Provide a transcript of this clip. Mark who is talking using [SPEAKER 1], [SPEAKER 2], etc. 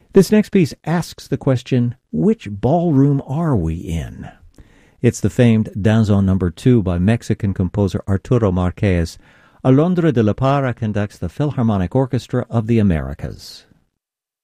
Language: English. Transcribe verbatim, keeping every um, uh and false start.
[SPEAKER 1] This next piece asks the question, which ballroom are we in? It's the famed Danzón number two by Mexican composer Arturo Marquez. Alondra de la Parra conducts the Philharmonic Orchestra of the Americas.